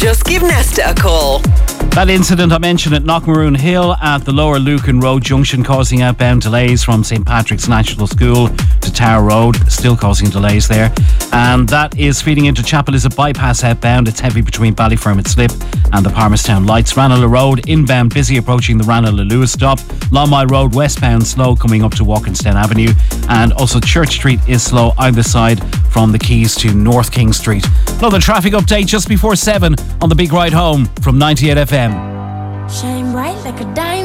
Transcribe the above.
Just give Nesta a call. That incident I mentioned at Knockmaroon Hill at the Lower Lucan Road junction causing outbound delays from St Patrick's National School to Tower Road, still causing delays there. And that is feeding into Chapel is a bypass outbound. It's heavy between Ballyfermot Slip and the Palmerstown Lights. Ranelagh Road inbound busy approaching the Ranelagh Lewis stop. Longmire Road westbound slow coming up to Walkinstown Avenue. And also Church Street is slow either side from the Quays to North King Street. Another traffic update just before 7 on the Big Ride Home from 98 FM. Shine bright like a diamond.